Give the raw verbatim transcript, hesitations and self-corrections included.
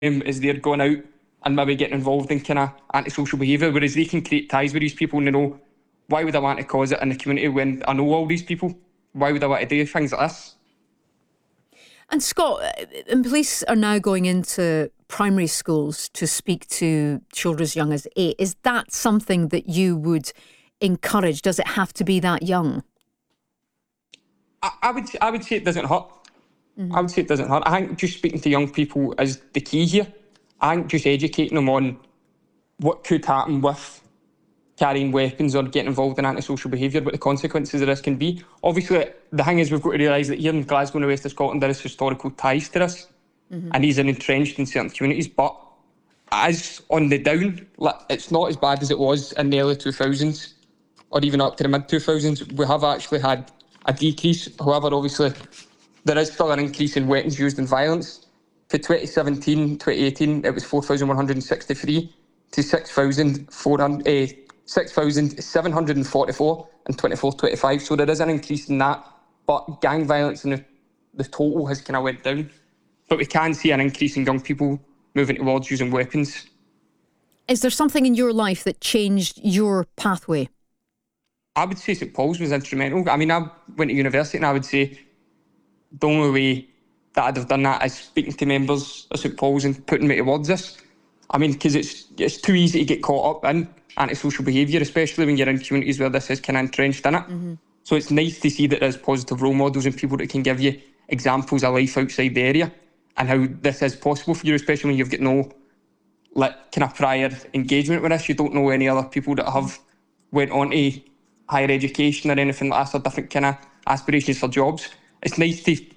um, is they're going out and maybe getting involved in kind of antisocial behaviour, whereas they can create ties with these people and they know, why would I want to cause it in the community when I know all these people? Why would I want to do things like this? And Scott, and police are now going into primary schools to speak to children as young as eight. Is that something that you would encourage? Does it have to be that young? I, I would I would say it doesn't hurt. Mm-hmm. I would say it doesn't hurt. I think just speaking to young people is the key here. I think just educating them on what could happen with carrying weapons or getting involved in antisocial behaviour, what the consequences of this can be. Obviously, the thing is, we've got to realise that here in Glasgow and the west of Scotland, there is historical ties to this, mm-hmm. and these are entrenched in certain communities. But as on the down, it's not as bad as it was in the early two thousands or even up to the mid two thousands. We have actually had a decrease. However, obviously, there is still an increase in weapons used in violence. To twenty seventeen, twenty eighteen, it was four thousand one hundred sixty-three to six thousand seven hundred forty-four in twenty-four twenty-five. So there is an increase in that. But gang violence in the, the total has kind of went down. But we can see an increase in young people moving towards using weapons. Is there something in your life that changed your pathway? I would say St Paul's was instrumental. I mean, I went to university and I would say the only way that I'd have done that is speaking to members of St Paul's and putting me towards this. I mean, because it's it's too easy to get caught up in antisocial behaviour, especially when you're in communities where this is kind of entrenched in it. Mm-hmm. So it's nice to see that there's positive role models and people that can give you examples of life outside the area and how this is possible for you, especially when you've got no like kind of prior engagement with this. You don't know any other people that have went on to higher education or anything like that, or different kind of aspirations for jobs. It's nice to